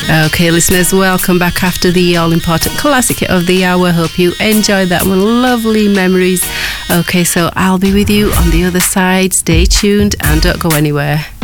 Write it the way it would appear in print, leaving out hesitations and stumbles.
Okay, listeners, welcome back after the all-important classic hit of the hour. Hope you enjoyed that one. Lovely memories. Okay, so I'll be with you on the other side. Stay tuned and don't go anywhere.